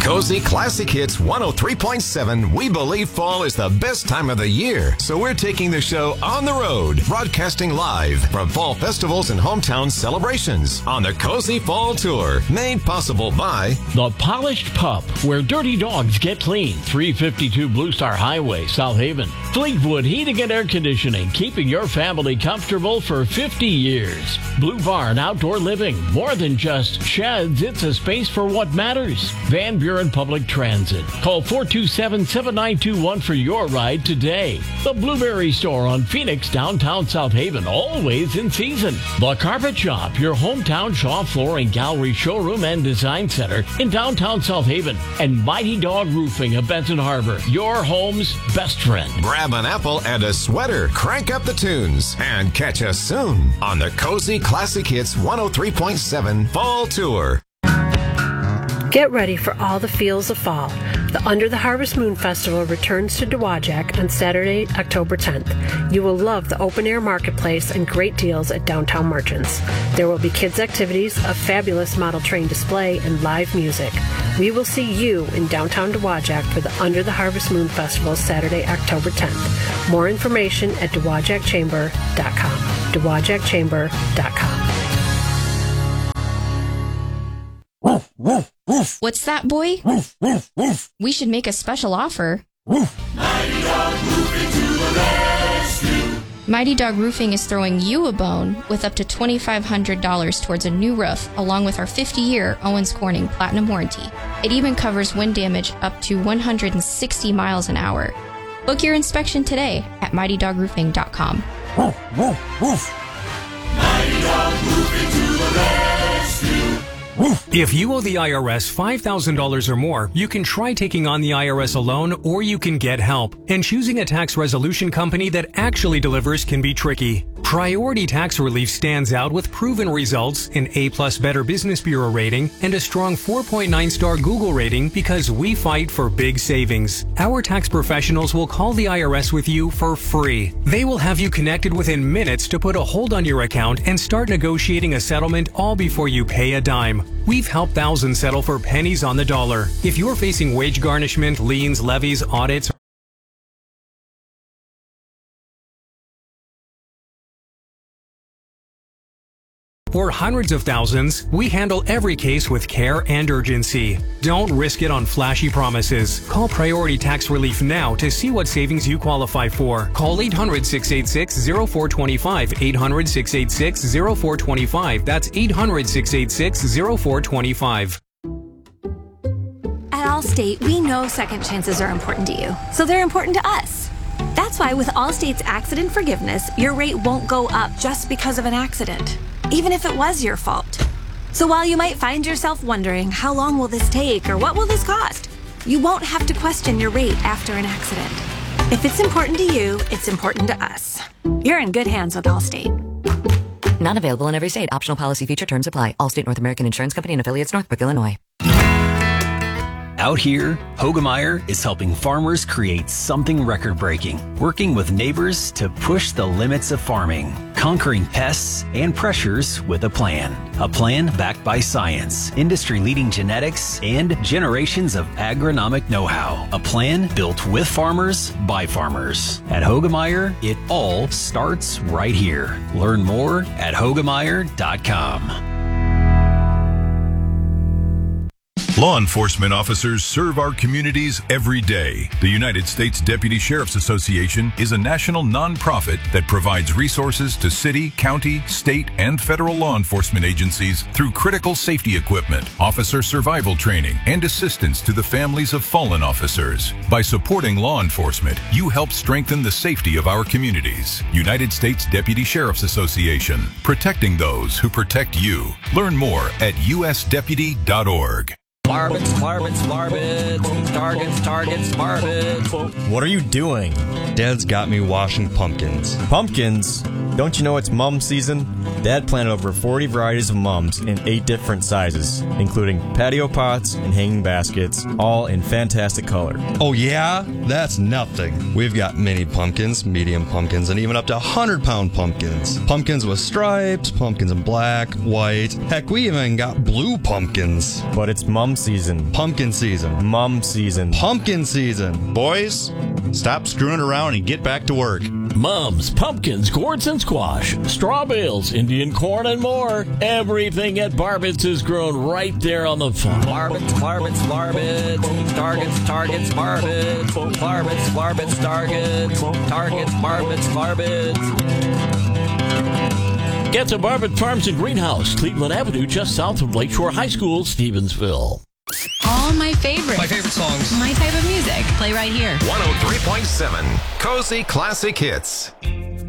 Cozy Classic Hits 103.7, we believe fall is the best time of the year. So we're taking the show on the road, broadcasting live from fall festivals and hometown celebrations on the Cozy Fall Tour, made possible by The Polished Pup, where dirty dogs get clean. 352 Blue Star Highway, South Haven. Fleetwood Heating and Air Conditioning, keeping your family comfortable for 50 years. Blue Barn Outdoor Living, more than just sheds, it's a space for what matters. Van Buren Public Transit. Call 427-7921 for your ride today. The Blueberry Store on Phoenix, downtown South Haven, always in season. The Carpet Shop, your hometown Shaw Flooring Gallery showroom and design center in downtown South Haven. And Mighty Dog Roofing of Benton Harbor, your home's best friend. Grab an apple and a sweater, crank up the tunes, and catch us soon on the Cozy Classic Hits 103.7 Fall Tour. Get ready for all the feels of fall. The Under the Harvest Moon Festival returns to Dowagiac on Saturday, October 10th. You will love the open-air marketplace and great deals at downtown merchants. There will be kids' activities, a fabulous model train display, and live music. We will see you in downtown Dowagiac for the Under the Harvest Moon Festival Saturday, October 10th. More information at dowagiacchamber.com. dowagiacchamber.com. What's that, boy? We should make a special offer. Mighty Dog Roofing to the rescue. Mighty Dog Roofing is throwing you a bone with up to $2,500 towards a new roof, along with our 50-year Owens Corning Platinum Warranty. It even covers wind damage up to 160 miles an hour. Book your inspection today at MightyDogRoofing.com. Mighty Dog Roofing to the rescue. If you owe the IRS $5,000 or more, you can try taking on the IRS alone, or you can get help. And choosing a tax resolution company that actually delivers can be tricky. Priority Tax Relief stands out with proven results, an A+ Better Business Bureau rating, and a strong 4.9-star Google rating because we fight for big savings. Our tax professionals will call the IRS with you for free. They will have you connected within minutes to put a hold on your account and start negotiating a settlement all before you pay a dime. We've helped thousands settle for pennies on the dollar. If you're facing wage garnishment, liens, levies, audits, or hundreds of thousands, we handle every case with care and urgency. Don't risk it on flashy promises. Call Priority Tax Relief now to see what savings you qualify for. Call 800-686-0425, 800-686-0425. That's 800-686-0425. At Allstate, we know second chances are important to you, so they're important to us. That's why with Allstate's accident forgiveness, your rate won't go up just because of an accident, even if it was your fault. So while you might find yourself wondering, how long will this take or what will this cost? You won't have to question your rate after an accident. If it's important to you, it's important to us. You're in good hands with Allstate. Not available in every state. Optional policy feature terms apply. Allstate North American Insurance Company and affiliates, Northbrook, Illinois. Out here, Hoegemeyer is helping farmers create something record-breaking, working with neighbors to push the limits of farming, conquering pests and pressures with a plan backed by science, industry-leading genetics, and generations of agronomic know-how. A plan built with farmers by farmers. At Hoegemeyer, it all starts right here. Learn more at Hoegemeyer.com. Law enforcement officers serve our communities every day. The United States Deputy Sheriff's Association is a national nonprofit that provides resources to city, county, state, and federal law enforcement agencies through critical safety equipment, officer survival training, and assistance to the families of fallen officers. By supporting law enforcement, you help strengthen the safety of our communities. United States Deputy Sheriff's Association, protecting those who protect you. Learn more at usdeputy.org. Barbets, targets, barbets. What are you doing? Dad's got me washing pumpkins. Pumpkins? Don't you know it's mum season? Dad planted over 40 varieties of mums in 8 different sizes, including patio pots and hanging baskets, all in fantastic color. Oh yeah? That's nothing. We've got mini pumpkins, medium pumpkins, and even up to 100-pound pumpkins. Pumpkins with stripes, pumpkins in black, white. Heck, we even got blue pumpkins. But it's mum season. Pumpkin season. Mum season. Pumpkin season. Boys, stop screwing around and get back to work. Mums, pumpkins, gourds, and squash, straw bales, Indian corn, and more. Everything at Barbits is grown right there on the farm. Barbits, Targets, Barbits. Barbits, Targets, Barbits. Get to Barbit Farms and Greenhouse, Cleveland Avenue, just south of Lakeshore High School, Stevensville. All my favorites. My favorite songs. My type of music. Play right here. 103.7 Cozy Classic Hits.